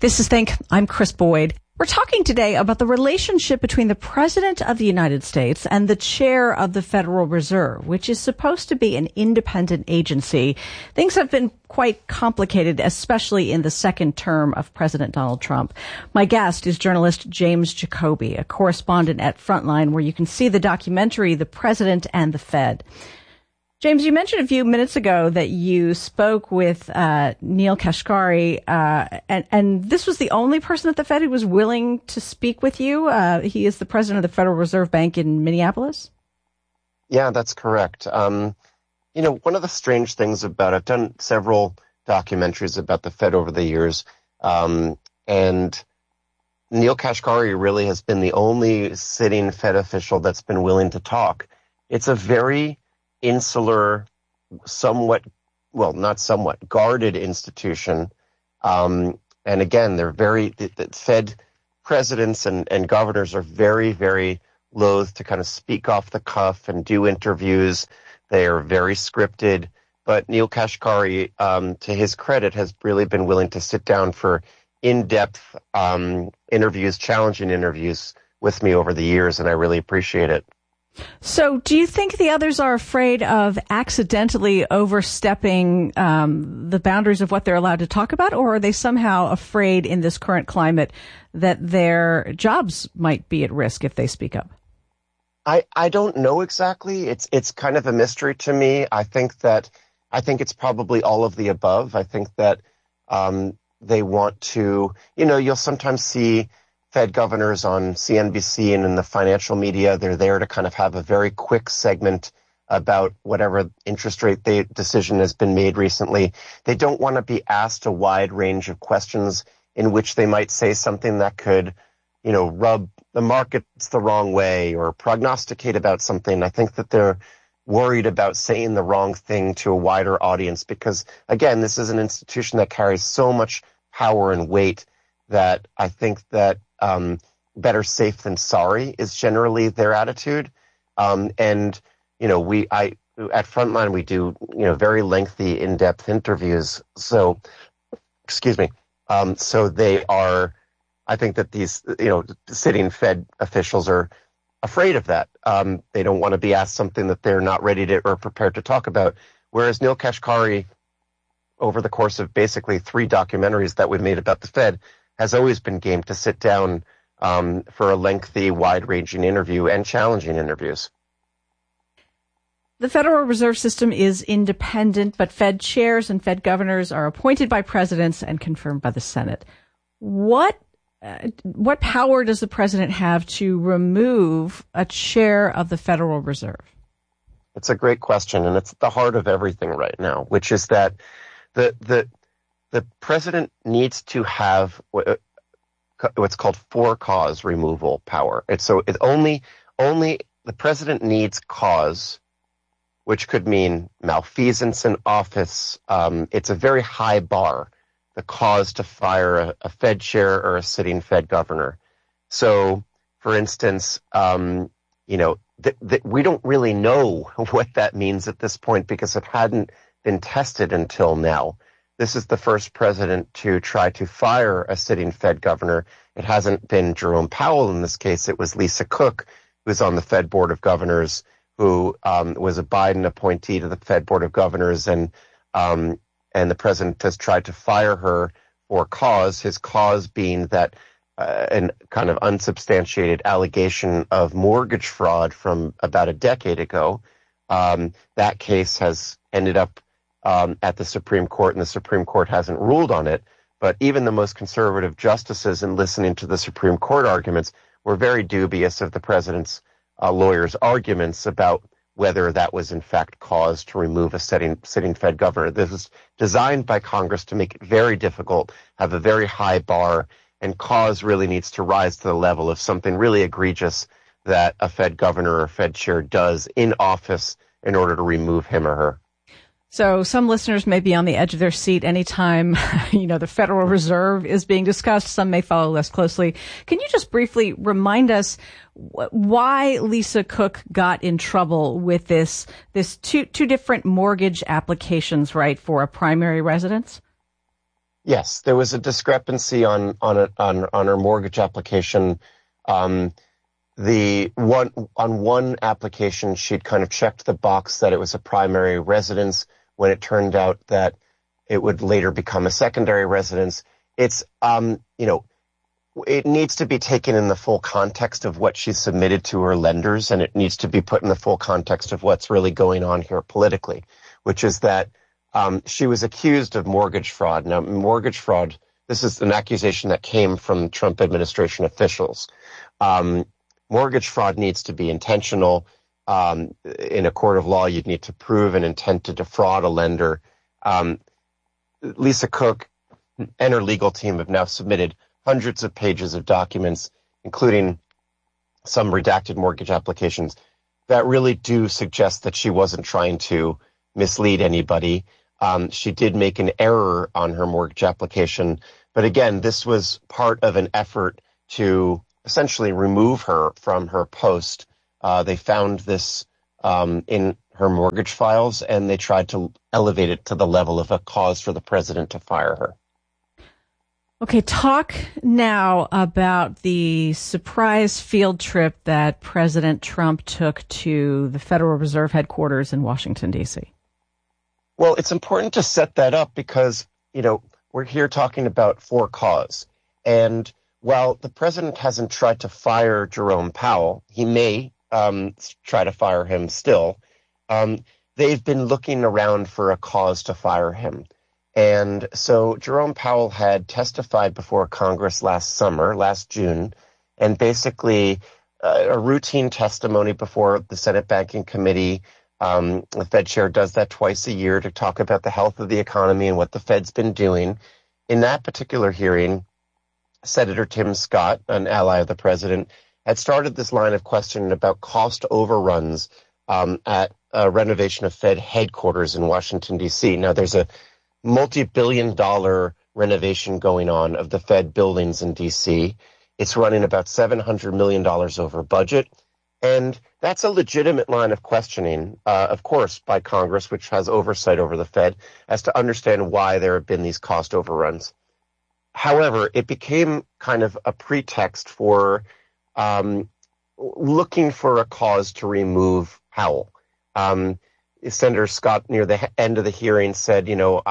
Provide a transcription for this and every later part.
This is Think. I'm Chris Boyd. We're talking today about the relationship between the President of the United States and the Chair of the Federal Reserve, which is supposed to be an independent agency. Things have been quite complicated, especially in the second term of President Donald Trump. My guest is journalist James Jacoby, a correspondent at Frontline, where you can see the documentary, The President and the Fed. James, you mentioned a few minutes ago that you spoke with Neel Kashkari, and this was the only person at the Fed who was willing to speak with you. He is the president of the Federal Reserve Bank in Minneapolis? Yeah, that's correct. One of the strange things I've done several documentaries about the Fed over the years, and Neel Kashkari really has been the only sitting Fed official that's been willing to talk. It's a very insular, guarded institution. And again, the Fed presidents and governors are very, very loath to kind of speak off the cuff and do interviews. They are very scripted. But Neel Kashkari, to his credit, has really been willing to sit down for in-depth interviews, challenging interviews with me over the years, and I really appreciate it. So do you think the others are afraid of accidentally overstepping the boundaries of what they're allowed to talk about, or are they somehow afraid in this current climate that their jobs might be at risk if they speak up? I don't know exactly. It's kind of a mystery to me. I think it's probably all of the above. I think that they want to, you'll sometimes see Fed governors on CNBC and in the financial media. They're there to kind of have a very quick segment about whatever interest rate decision has been made recently. They don't want to be asked a wide range of questions in which they might say something that could, rub the markets the wrong way or prognosticate about something. I think that they're worried about saying the wrong thing to a wider audience because, again, this is an institution that carries so much power and weight that I think that better safe than sorry is generally their attitude. At Frontline, we do, very lengthy, in-depth interviews. So, so they are, I think that these, sitting Fed officials are afraid of that. They don't want to be asked something that they're not ready to or prepared to talk about. Whereas Neel Kashkari, over the course of basically 3 documentaries that we've made about the Fed, has always been game to sit down for a lengthy, wide-ranging interview and challenging interviews. The Federal Reserve System is independent, but Fed chairs and Fed governors are appointed by presidents and confirmed by the Senate. What power does the president have to remove a chair of the Federal Reserve? It's a great question, and it's at the heart of everything right now, which is that the president needs to have what's called for-cause removal power. Only the president needs cause, which could mean malfeasance in office. It's a very high bar, the cause to fire a Fed chair or a sitting Fed governor. So, for instance, we don't really know what that means at this point because it hadn't been tested until now. This is the first president to try to fire a sitting Fed governor. It hasn't been Jerome Powell in this case. It was Lisa Cook, who's on the Fed Board of Governors, who was a Biden appointee to the Fed Board of Governors, and the president has tried to fire her for cause, his cause being that an kind of unsubstantiated allegation of mortgage fraud from about a decade ago. That case has ended up at the Supreme Court, and the Supreme Court hasn't ruled on it. But even the most conservative justices, in listening to the Supreme Court arguments, were very dubious of the president's lawyers' arguments about whether that was in fact cause to remove a sitting Fed governor. This was designed by Congress to make it very difficult, have a very high bar, and cause really needs to rise to the level of something really egregious that a Fed governor or Fed chair does in office in order to remove him or her. So some listeners may be on the edge of their seat anytime, the Federal Reserve is being discussed. Some may follow less closely. Can you just briefly remind us why Lisa Cook got in trouble with this two different mortgage applications, right, for a primary residence? Yes, there was a discrepancy on her mortgage application. On one application, she'd kind of checked the box that it was a primary residence when it turned out that it would later become a secondary residence. It's, it needs to be taken in the full context of what she submitted to her lenders, and it needs to be put in the full context of what's really going on here politically, which is that she was accused of mortgage fraud. Now, mortgage fraud, this is an accusation that came from Trump administration officials. Mortgage fraud needs to be intentional. In a court of law, you'd need to prove an intent to defraud a lender. Lisa Cook and her legal team have now submitted hundreds of pages of documents, including some redacted mortgage applications, that really do suggest that she wasn't trying to mislead anybody. She did make an error on her mortgage application, but again, this was part of an effort to essentially remove her from her post. They found this in her mortgage files, and they tried to elevate it to the level of a cause for the president to fire her. Okay, talk now about the surprise field trip that President Trump took to the Federal Reserve headquarters in Washington, D.C. Well, it's important to set that up because, we're here talking about for cause. And while the president hasn't tried to fire Jerome Powell, he may try to fire him still. They've been looking around for a cause to fire him. And so Jerome Powell had testified before Congress last June, and basically a routine testimony before the Senate Banking Committee. The Fed chair does that twice a year to talk about the health of the economy and what the Fed's been doing. In that particular hearing, Senator Tim Scott, an ally of the president, had started this line of questioning about cost overruns at a renovation of Fed headquarters in Washington, D.C. Now, there's a multi-billion-dollar renovation going on of the Fed buildings in D.C. It's running about $700 million over budget. And that's a legitimate line of questioning, of course, by Congress, which has oversight over the Fed, as to understand why there have been these cost overruns. However, it became kind of a pretext for looking for a cause to remove Powell. Senator Scott, near the end of the hearing, said,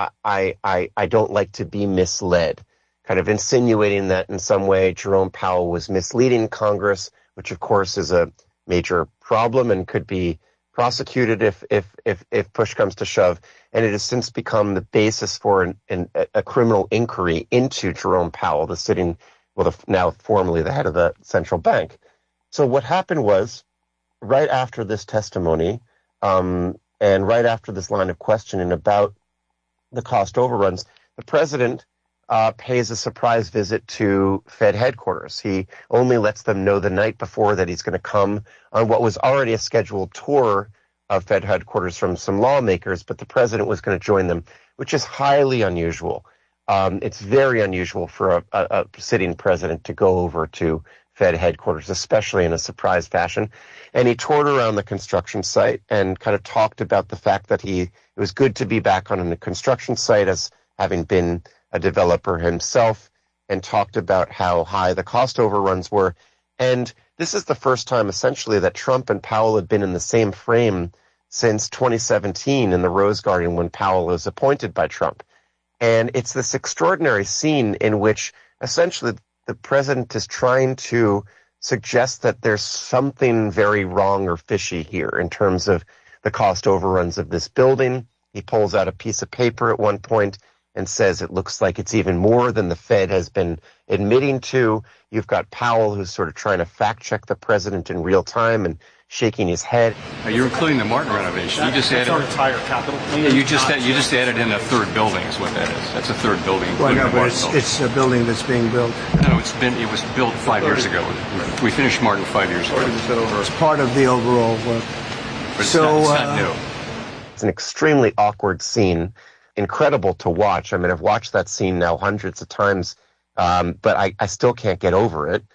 I don't like to be misled, kind of insinuating that in some way Jerome Powell was misleading Congress, which, of course, is a major problem and could be prosecuted if push comes to shove. And it has since become the basis for a criminal inquiry into Jerome Powell, now formerly the head of the central bank. So what happened was, right after this testimony, and right after this line of questioning about the cost overruns, the president pays a surprise visit to Fed headquarters. He only lets them know the night before that he's going to come on what was already a scheduled tour of Fed headquarters from some lawmakers, but the president was going to join them, which is highly unusual. It's very unusual for a sitting president to go over to Fed headquarters, especially in a surprise fashion. And he toured around the construction site and kind of talked about the fact that it was good to be back on the construction site as having been a developer himself, and talked about how high the cost overruns were. And this is the first time, essentially, that Trump and Powell had been in the same frame since 2017 in the Rose Garden when Powell was appointed by Trump. And it's this extraordinary scene in which essentially the president is trying to suggest that there's something very wrong or fishy here in terms of the cost overruns of this building. He pulls out a piece of paper at one point and says it looks like it's even more than the Fed has been admitting to. You've got Powell, who's sort of trying to fact-check the president in real time and shaking his head. You're including the Martin renovation. You just added our entire capital. Yeah, you just added in a third building is what that is. That's a third building. Well, no, but it's a building that's being built. No, it was built 5 years ago. We finished Martin 5 years ago. It's part of the overall work. But it's not new. It's an extremely awkward scene. Incredible to watch. I mean, I've watched that scene now hundreds of times, but I still can't get over it.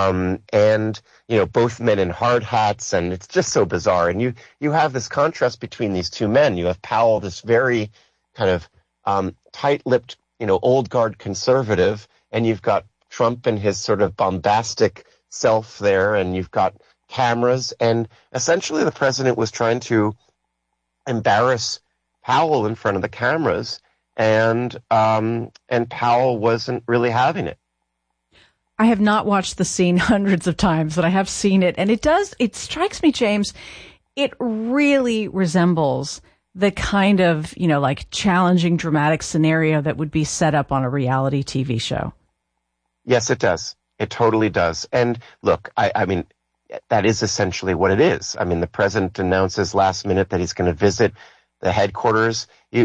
And, both men in hard hats, and it's just so bizarre. And you have this contrast between these two men. You have Powell, this very kind of tight-lipped old guard conservative, and you've got Trump and his sort of bombastic self there, and you've got cameras, and essentially the president was trying to embarrass Powell in front of the cameras, and Powell wasn't really having it. I have not watched the scene hundreds of times, but I have seen it, and it strikes me, James, it really resembles the kind of, like challenging dramatic scenario that would be set up on a reality TV show. Yes, it does. It totally does. And look, I mean, that is essentially what it is. I mean, the president announces last minute that he's going to visit the headquarters.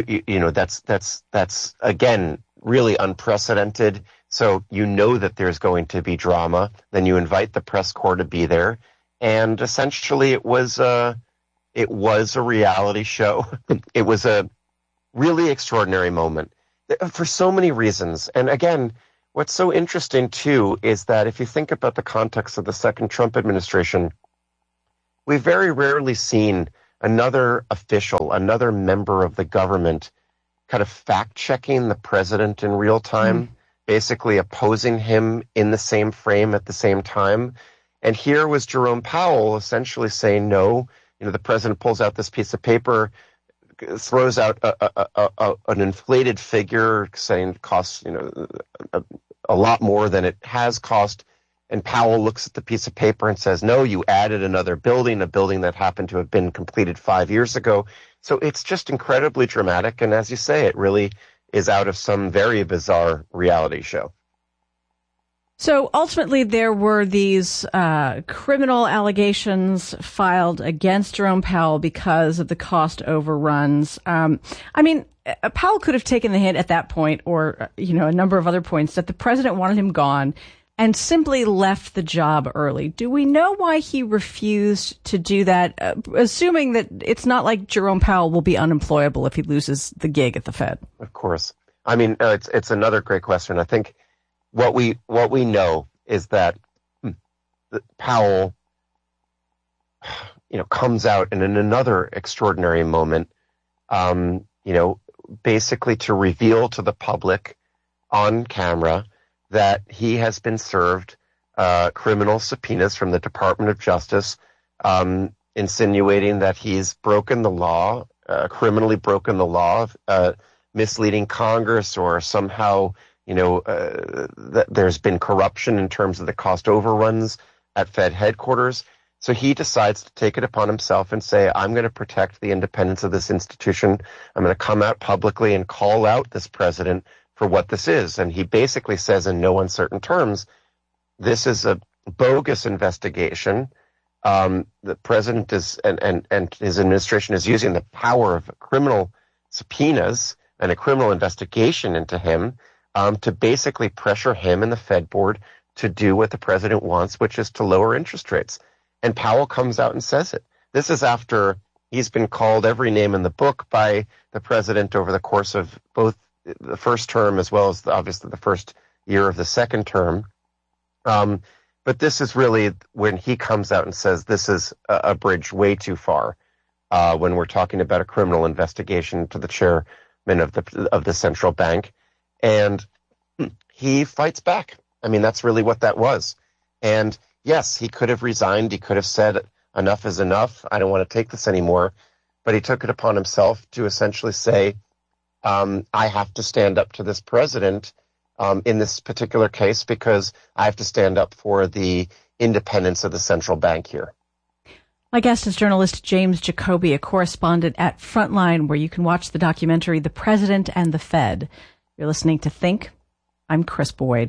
That's again, really unprecedented. So that there's going to be drama. Then you invite the press corps to be there. And essentially it was a reality show. It was a really extraordinary moment for so many reasons. And again, what's so interesting too is that if you think about the context of the second Trump administration, we've very rarely seen another official, another member of the government kind of fact-checking the president in real time, basically opposing him in the same frame at the same time. And here was Jerome Powell essentially saying, no, the president pulls out this piece of paper, throws out an inflated figure saying it costs, a lot more than it has cost. And Powell looks at the piece of paper and says, no, you added another building, a building that happened to have been completed 5 years ago. So it's just incredibly dramatic. And as you say, it really is out of some very bizarre reality show. So ultimately, there were these criminal allegations filed against Jerome Powell because of the cost overruns. Powell could have taken the hint at that point, or a number of other points, that the president wanted him gone and simply left the job early. Do we know why he refused to do that, assuming that it's not like Jerome Powell will be unemployable if he loses the gig at the Fed? Of course. I mean, it's another great question. I think what we know is that Powell, comes out and in another extraordinary moment, basically to reveal to the public on camera that he has been served criminal subpoenas from the Department of Justice, insinuating that he's broken the law, criminally broken the law, misleading Congress, or somehow, that there's been corruption in terms of the cost overruns at Fed headquarters. So he decides to take it upon himself and say, I'm going to protect the independence of this institution. I'm going to come out publicly and call out this president for what this is. And he basically says in no uncertain terms, this is a bogus investigation. The president is and his administration is using the power of criminal subpoenas and a criminal investigation into him to basically pressure him and the Fed board to do what the president wants, which is to lower interest rates. And Powell comes out and says it. This is after he's been called every name in the book by the president over the course of both the first term as well as obviously the first year of the second term. But this is really when he comes out and says this is a bridge way too far when we're talking about a criminal investigation to the chairman of the central bank. And he fights back. I mean, that's really what that was. And yes, he could have resigned. He could have said enough is enough. I don't want to take this anymore. But he took it upon himself to essentially say, I have to stand up to this president in this particular case because I have to stand up for the independence of the central bank here. My guest is journalist James Jacoby, a correspondent at Frontline, where you can watch the documentary The President and the Fed. You're listening to Think. I'm Chris Boyd.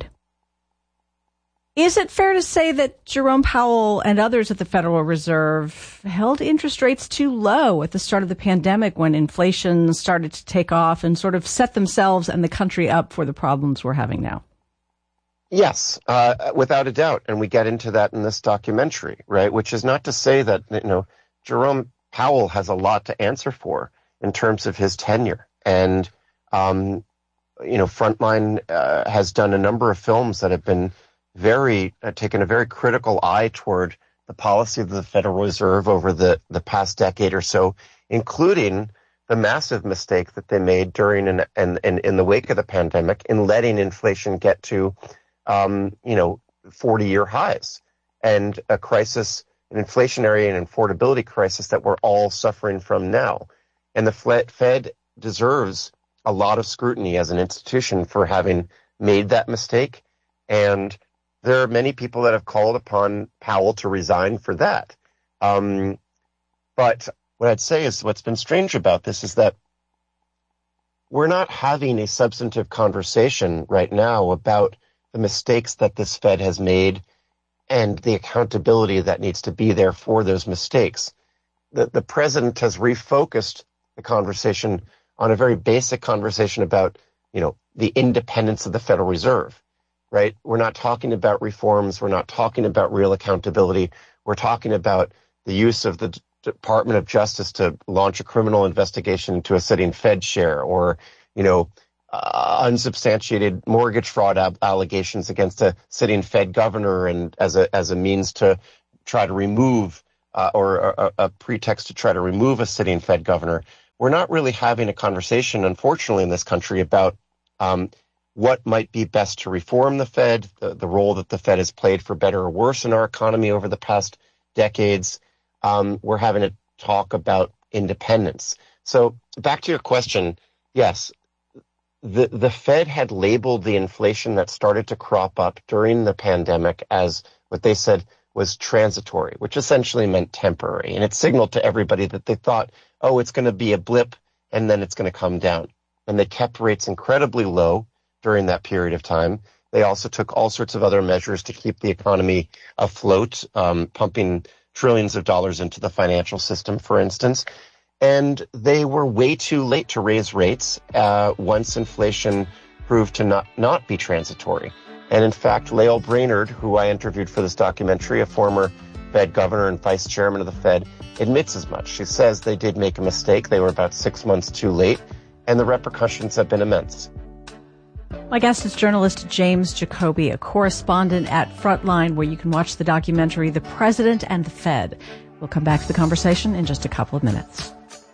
Is it fair to say that Jerome Powell and others at the Federal Reserve held interest rates too low at the start of the pandemic when inflation started to take off and sort of set themselves and the country up for the problems we're having now? Yes, without a doubt. And we get into that in this documentary, right? Which is not to say that, Jerome Powell has a lot to answer for in terms of his tenure. And, Frontline has done a number of films that have been taken a very critical eye toward the policy of the Federal Reserve over the past decade or so, including the massive mistake that they made during and in the wake of the pandemic in letting inflation get to, 40-year highs and a crisis, an inflationary and affordability crisis that we're all suffering from now. And the Fed deserves a lot of scrutiny as an institution for having made that mistake. And there are many people that have called upon Powell to resign for that. But what I'd say is what's been strange about this is that we're not having a substantive conversation right now about the mistakes that this Fed has made and the accountability that needs to be there for those mistakes. The president has refocused the conversation on a very basic conversation about, the independence of the Federal Reserve, right? We're not talking about reforms. We're not talking about real accountability. We're talking about the use of the Department of Justice to launch a criminal investigation into a sitting Fed chair or, unsubstantiated mortgage fraud allegations against a sitting Fed governor and as a means to try to remove or a pretext to try to remove a sitting Fed governor. We're not really having a conversation, unfortunately, in this country about what might be best to reform the Fed, the role that the Fed has played for better or worse in our economy over the past decades. We're having a talk about independence. So back to your question, yes, the Fed had labeled the inflation that started to crop up during the pandemic as what they said was transitory, which essentially meant temporary. And it signaled to everybody that they thought, it's going to be a blip and then it's going to come down. And they kept rates incredibly low during that period of time. They also took all sorts of other measures to keep the economy afloat, pumping trillions of dollars into the financial system, for instance. And they were way too late to raise rates once inflation proved to not be transitory. And in fact, Lael Brainerd, who I interviewed for this documentary, a former Fed governor and vice chairman of the Fed, admits as much. She says they did make a mistake. They were about 6 months too late, and the repercussions have been immense. My guest is journalist James Jacoby, a correspondent at Frontline, where you can watch the documentary The President and the Fed. We'll come back to the conversation in just a couple of minutes.